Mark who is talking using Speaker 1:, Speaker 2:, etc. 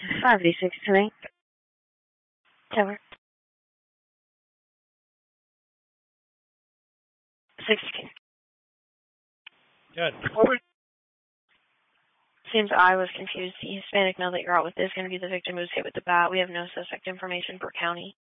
Speaker 1: 586 tonight. Tower. 16.
Speaker 2: Good.
Speaker 1: Forward. Seems I was confused. The Hispanic male that you're out with is going to be the victim who was hit with the bat. We have no suspect information per county.